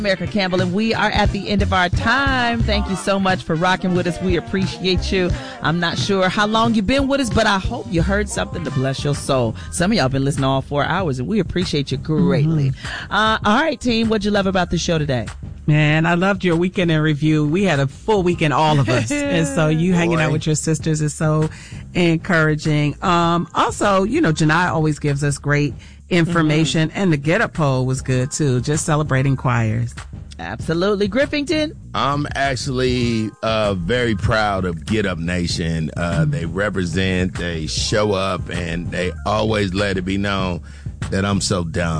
America Campbell, and we are at the end of our time. Thank you so much for rocking with us. We appreciate you. I'm not sure how long you've been with us, but I hope you heard something to bless your soul. Some of y'all been listening all 4 hours, and we appreciate you greatly. All right, team, what'd you love about the show today? Man, I loved your weekend in review. We had a full weekend, all of us. And so you hanging out with your sisters is so encouraging. Also, Janai always gives us great information, and the Get Up poll was good too, just celebrating choirs. Absolutely. Griffington? I'm actually very proud of Get Up Nation. They represent, they show up, and they always let it be known that I'm so dumb.